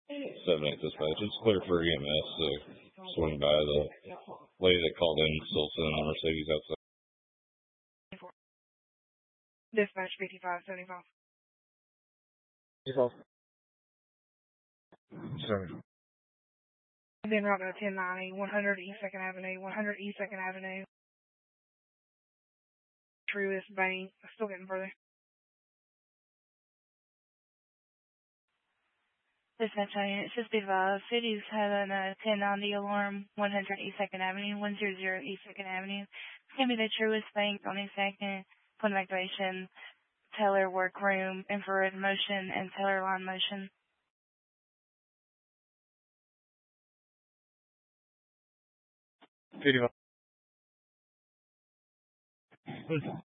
7-8 dispatch. It's clear for EMS to swing by. The lady that called in still sitting on Mercedes outside. Dispatch 5575. Sorry. Then route to 1090, 100 East 2nd Avenue, 100 East 2nd Avenue. Truist Bank. Still getting further. Dispatch unit, it's 55. City's having a 1090 alarm, 100 East 2nd Avenue, 100 East 2nd Avenue. It's going to be the Truist Bank on East 2nd. Point of activation, teller workroom, infrared motion, and teller line motion. 55.